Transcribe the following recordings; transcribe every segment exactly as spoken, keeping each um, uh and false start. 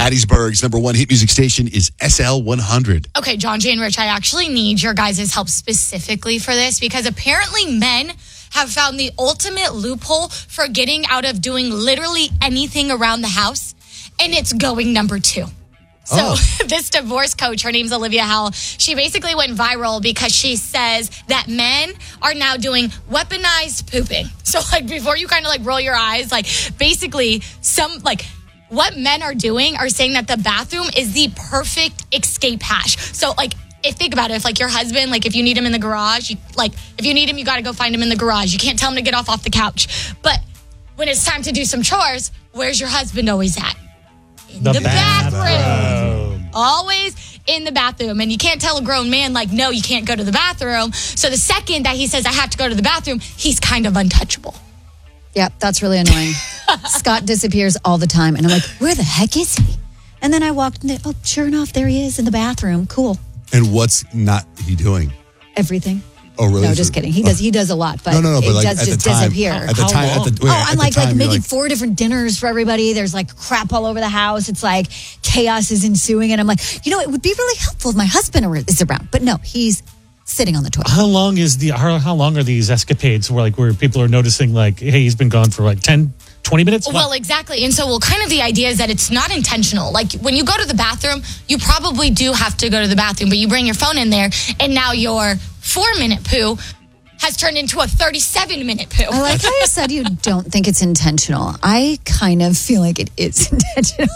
Hattiesburg's number one hit music station is S L one hundred. Okay, John, Jay, and Rich, I actually need your guys' help specifically for this because apparently men have found the ultimate loophole for getting out of doing literally anything around the house, and it's going number two. So Oh. this divorce coach, her name's Olivia Howell, she basically went viral because she says that men are now doing weaponized pooping. So like before you kind of like roll your eyes, like basically some like what men are doing are saying that the bathroom is the perfect escape hatch. So like if think about it, if like your husband, like if you need him in the garage, you like if you need him, you got to go find him in the garage. You can't tell him to get off off the couch. But when it's time to do some chores, where's your husband always at? In the, the bathroom. bathroom. Always in the bathroom. And you can't tell a grown man, like, no, you can't go to the bathroom. So the second that he says, I have to go to the bathroom, he's kind of untouchable. Yeah, that's really annoying. Scott disappears all the time. And I'm like, where the heck is he? And then I walked in there. Oh, sure enough, there he is in the bathroom. Cool. And what's not he doing? Everything. Oh, really? No, just kidding. He does. He does a lot, but, no, no, no, but it like does at just the time, disappear. At the time, at the, wait, oh, at I'm the like time, like making like, four different dinners for everybody. There's like crap all over the house. It's like chaos is ensuing, and I'm like, you know, it would be really helpful if my husband is around. But no, he's sitting on the toilet. How long is the? How, how long are these escapades where like where people are noticing like, hey, he's been gone for like ten, twenty minutes? Well, exactly. And so, well, kind of the idea is that it's not intentional. Like when you go to the bathroom, you probably do have to go to the bathroom, but you bring your phone in there, and now your four-minute poo has turned into a thirty-seven minute poo. I like how you said you don't think it's intentional. I kind of feel like it is intentional.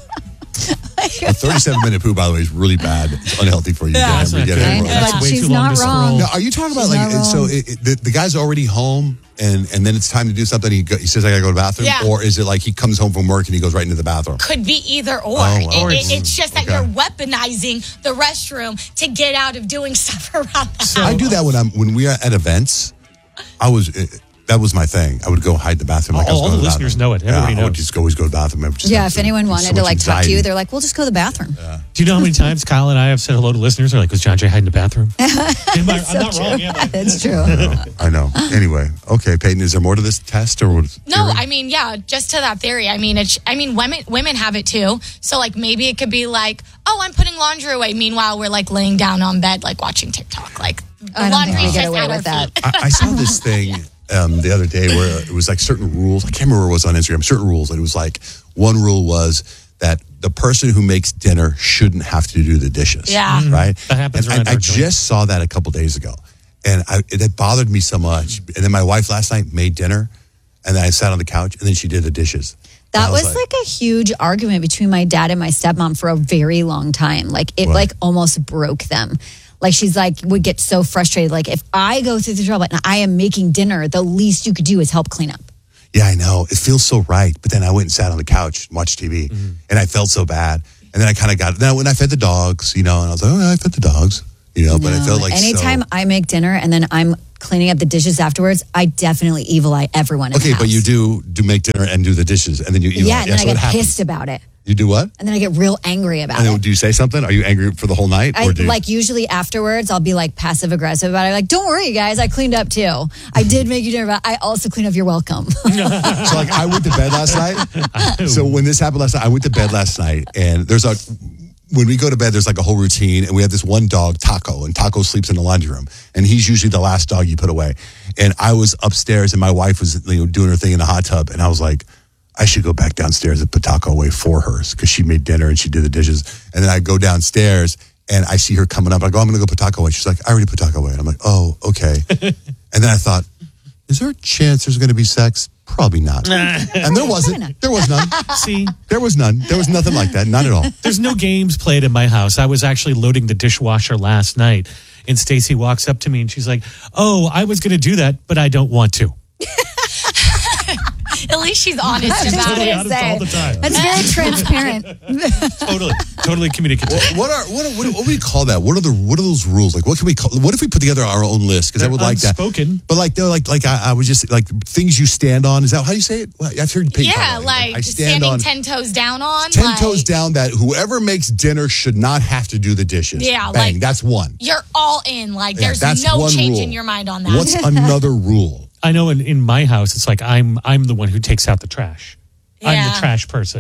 A thirty-seven minute poo, by the way, is really bad. It's unhealthy for you. Yeah, to get okay. it. That's But way she's too long not to wrong. scroll. Now, are you talking about She's like, not so wrong. it, it, the, the guy's already home and, and then it's time to do something, he, go, he says, I gotta go to the bathroom? Yeah. Or is it like he comes home from work and he goes right into the bathroom? Could be either or. Oh, wow. It- it- it's just that Okay. you're weaponizing the restroom to get out of doing stuff around the house. I do that when I'm when we are at events. I was uh, that was my thing. I would go hide in the bathroom. Like I was All going the to listeners bathroom. know it. Everybody yeah, I would knows. just always go to the bathroom. I would just Yeah, have if anyone so wanted much to like talk to you, anxiety. they're like, "We'll just go to the bathroom." Do you know how many times Kyle and I have said hello to listeners? They're like, was John Jay hiding in the bathroom? Am I, I'm not wrong. Am I? That's true. I know. Anyway, okay, Peyton, is there more to this test or what? No, I mean, yeah, just to that theory. I mean, it's, I mean, women women have it too. So, like, maybe it could be like, oh, I'm putting laundry away. Meanwhile, we're like laying down on bed, like watching TikTok. Like, the I don't think laundry's we get just away at our with that. feet. I, I saw this thing um, the other day where it was like certain rules. I can't remember what it was on Instagram. Certain rules, and it was like one rule was that the person who makes dinner shouldn't have to do the dishes. Yeah. Mhm. Right? That happens And around I, I our joint. just saw that a couple days ago. And I, it, it bothered me so much. And then my wife last night made dinner. And then I sat on the couch. And then she did the dishes. And That I was like, a huge argument between my dad and my stepmom for a very long time. Like it What? like almost broke them. Like she's like would get so frustrated. Like if I go through the trouble and I am making dinner, the least you could do is help clean up. yeah, I know. It feels so right. But then I went and sat on the couch and watched T V. Mm-hmm. And I felt so bad. And then I kind of got, then when I fed the dogs, you know, and I was like, oh, I fed the dogs. You know, but I No, felt like anytime so, I make dinner and then I'm cleaning up the dishes afterwards, I definitely evil eye everyone in okay, the house. but you do do make dinner and do the dishes, and then you, you Yeah, and then so I get it happens. pissed about it. You do what? And then I get real angry about And then it. do you say something? Are you angry for the whole night? I or do you, like usually afterwards I'll be like passive aggressive about it. Like, don't worry, guys, I cleaned up too. I did make you dinner, but I also cleaned up. You're welcome. so like I went to bed last night. So when this happened last night, I went to bed last night, and there's a when we go to bed, there's like a whole routine, and we have this one dog, Taco, and Taco sleeps in the laundry room, and he's usually the last dog you put away. And I was upstairs, and my wife was you know doing her thing in the hot tub, and I was like, I should go back downstairs and put Taco away for her because she made dinner and she did the dishes. And then I go downstairs and I see her coming up. I go, I'm going to go put Taco away. She's like, I already put Taco away. And I'm like, oh, okay. And then I thought, is there a chance there's going to be sex? Probably not. And there wasn't. There was none. See, There was none. There was nothing like that. Not at all. there's no games played in my house. I was actually loading the dishwasher last night, and Stacy walks up to me and she's like, "Oh, I was going to do that, but I don't want to." At least she's honest about Totally it. honest all the time. That's very transparent. Totally, totally communicative. What are what, are, what, what do we call that? What are the what are those rules? Like, what can we call? What if we put together our own list? Because I They're would like that. unspoken. But like, they're like, like I, I was just like things you stand on. Is that how you say it? Well, I've heard. Peyton Yeah, talk about it. like I stand standing on ten toes down on. ten like, toes down. That whoever makes dinner should not have to do the dishes. Yeah, Bang, like- that's one. You're all in. Like, Yeah, there's that's no one change rule. in your mind on that. What's another rule? I know in, in my house, it's like I'm I'm the one who takes out the trash. I'm Yeah. the trash person.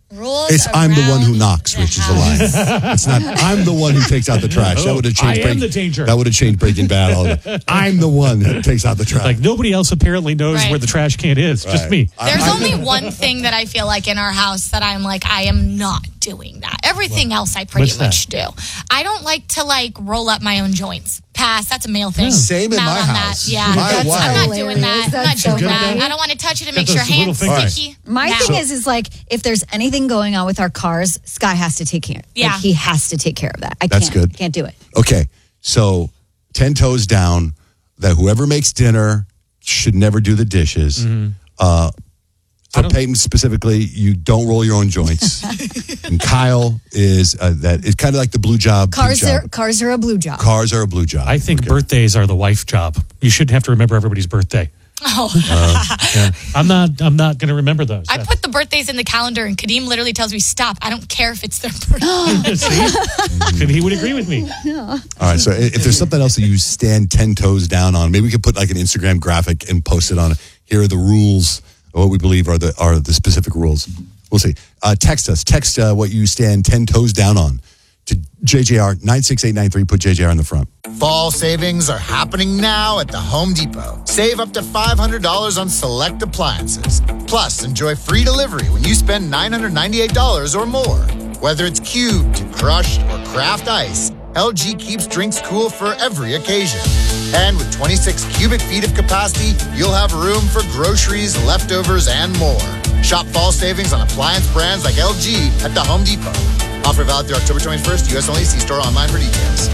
Rules It's I'm the one who around knocks, the which is a house. lie. It's not I'm the one who takes out the trash. That would have changed I am Break- the danger. That would have changed Breaking Bad all the I'm the one that takes out the trash. Like nobody else apparently knows Right. where the trash can is. Just Right. me. There's I- only one thing that I feel like in our house that I'm like, I am not doing that. Everything else I pretty what's much do. I don't like to like roll up my own joints. Pass. That's a male thing. Same in I'm out my on house. That. Yeah. My That's- wife- I'm not Hilarious. doing that. I'm not That's so doing that. funny. I don't want to touch it. It Got makes your those little hands fingers. sticky. My No. thing is, is like if there's anything going on with our cars, Sky has to take care. Yeah. Like, he has to take care of that. I That's can't. good. Can't do it. Okay, so ten toes down that whoever makes dinner should never do the dishes. Uh, for Peyton specifically, you don't roll your own joints. And Kyle is uh, that it's kind of like the blue job. blue Cars job. are cars are a blue job. Cars are a blue job. I think birthdays are the wife job. You shouldn't have to remember everybody's birthday. Oh. Yeah. I'm not. I'm not going to remember those. I put the birthdays in the calendar, and Kadeem literally tells me, "Stop! I don't care if it's their birthday." See? And he would agree with me. All right, so if there's something else that you stand ten toes down on, maybe we could put like an Instagram graphic and post it on. Here are the rules, or what we believe are the are the specific rules. We'll see. Uh, text us. Text uh, what you stand ten toes down on to J J R nine six eight nine three. Put J J R in the front. Fall savings are happening now at the Home Depot. Save up to five hundred dollars on select appliances. Plus, enjoy free delivery when you spend nine hundred ninety-eight dollars or more. Whether it's cubed, crushed, or craft ice, L G keeps drinks cool for every occasion. And with twenty-six cubic feet of capacity, you'll have room for groceries, leftovers, and more. Shop fall savings on appliance brands like L G at the Home Depot. Offer valid through October twenty-first, U S only. See store online for details.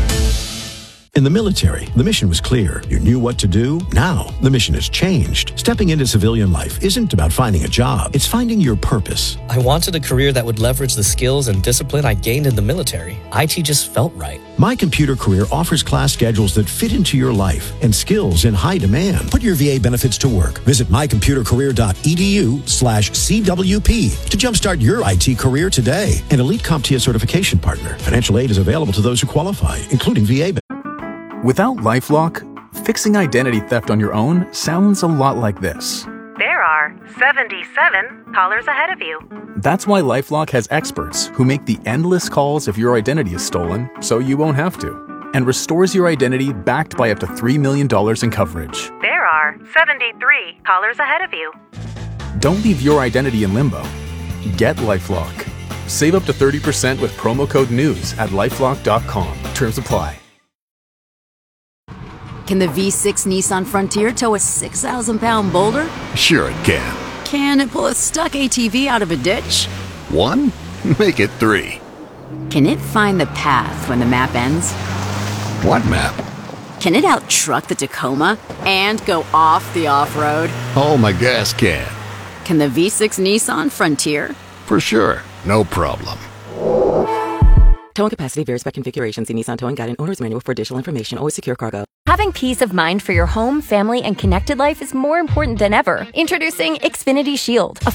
In the military, the mission was clear. You knew what to do. Now, the mission has changed. Stepping into civilian life isn't about finding a job. It's finding your purpose. I wanted a career that would leverage the skills and discipline I gained in the military. I T just felt right. My Computer Career offers class schedules that fit into your life and skills in high demand. Put your V A benefits to work. Visit mycomputercareer.edu slash CWP to jumpstart your I T career today. An Elite CompTIA certification partner. Financial aid is available to those who qualify, including V A benefits. Without LifeLock, fixing identity theft on your own sounds a lot like this. There are seventy-seven callers ahead of you. That's why LifeLock has experts who make the endless calls if your identity is stolen, so you won't have to, and restores your identity backed by up to three million dollars in coverage. There are seventy-three callers ahead of you. Don't leave your identity in limbo. Get LifeLock. Save up to thirty percent with promo code NEWS at lifelock dot com. Terms apply. Can the V six Nissan Frontier tow a six thousand pound boulder? Sure it can. Can it pull a stuck A T V out of a ditch? One? Make it three. Can it find the path when the map ends? What map? Can it out-truck the Tacoma and go off the off-road? Oh, my gas can. Can the V six Nissan Frontier? For sure. No problem. Towing capacity varies by configuration. See Nissan Towing Guide and Owner's Manual for additional information. Always secure cargo. Having peace of mind for your home, family, and connected life is more important than ever. Introducing Xfinity Shield, a